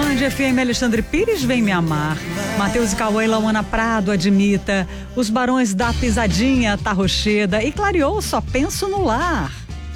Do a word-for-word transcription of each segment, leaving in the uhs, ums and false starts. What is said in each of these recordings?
Band F M, Alexandre Pires, Vem Me Amar. Matheus e Cauê, Lauana Prado, Admita. Os Barões da Pisadinha, Tá Rocheda. E clareou, Só Penso no Lar.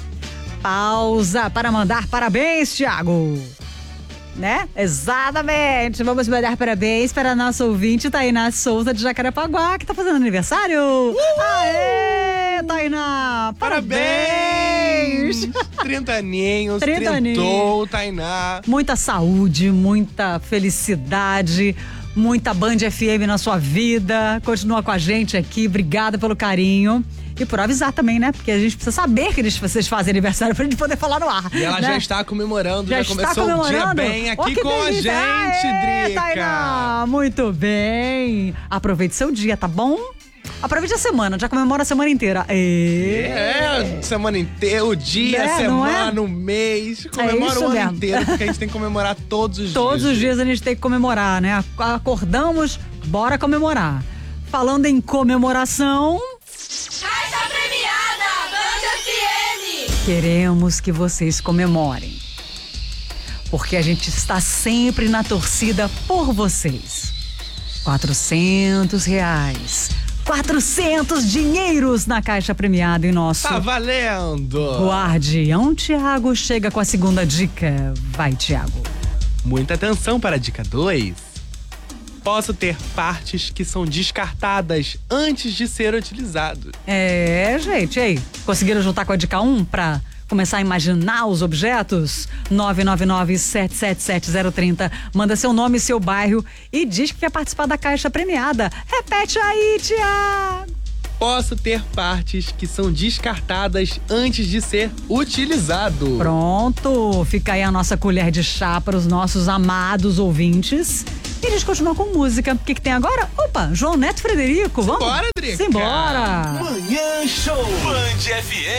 Pausa para mandar parabéns, Thiago. Né? Exatamente. Vamos mandar parabéns para a nossa ouvinte, Tainá Souza, de Jacarepaguá, que tá fazendo aniversário. Uhul! Aê, Tainá! Parabéns! trinta aninhos, trinta trintou, Tainá. Muita saúde, muita felicidade, muita Band F M na sua vida. Continua com a gente aqui. Obrigada pelo carinho. E por avisar também, né? Porque a gente precisa saber que eles, vocês fazem aniversário pra gente poder falar no ar. E ela né? já está comemorando, já, já está começou comemorando? o dia bem aqui oh, com delícia. a gente, Aê, Drica. Tainá, muito bem. Aproveite seu dia, tá bom? Aproveite a semana, já comemora a semana inteira. E... É, semana inteira, o dia, é, a semana, é? o mês. Comemora é o ano mesmo. inteiro, porque a gente tem que comemorar todos os todos dias. Todos os dias a gente tem que comemorar, né? Acordamos, bora comemorar. Falando em comemoração... Caixa Premiada, Band F M! Queremos que vocês comemorem. Porque a gente está sempre na torcida por vocês. Quatrocentos reais. Quatrocentos dinheiros na Caixa Premiada em nosso... Tá valendo! Guardião Thiago chega com a segunda dica. Vai, Thiago. Muita atenção para a dica dois. Posso ter partes que são descartadas antes de ser utilizado. É, gente, aí, conseguiram juntar com a dica um pra começar a imaginar os objetos? nove nove nove, sete sete sete, zero três zero. Manda seu nome e seu bairro e diz que quer participar da Caixa Premiada. Repete aí, Thiago. Posso ter partes que são descartadas antes de ser utilizado. Pronto, fica aí a nossa colher de chá para os nossos amados ouvintes. E a gente continua com música. O que, que tem agora? Opa, João Neto e Frederico. Vamos? Simbora, Drica. Simbora. Manhã Show Band F M.